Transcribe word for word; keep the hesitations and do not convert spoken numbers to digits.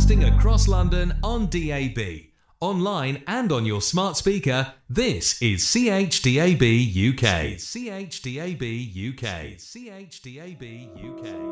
Broadcasting across London on D A B, online and on your smart speaker. This is C H D A B U K. C H D A B U K. C H D A B U K.